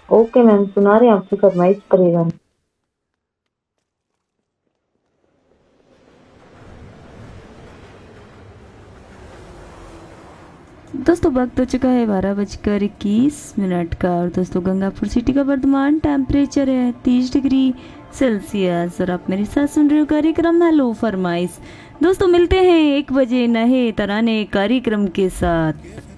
Okay ma'am, सुना रहे हैं आपकी फरमाइश पर ही गाना। दोस्तों वक्त हो चुका है 12:21 का। और दोस्तों गंगापुर सिटी का वर्तमान टेम्परेचर है 30 डिग्री सेल्सियस। और आप मेरे साथ सुन रहे हो कार्यक्रम हेलो फरमाइश। दोस्तों मिलते हैं 1 बजे नए तराने कार्यक्रम के साथ।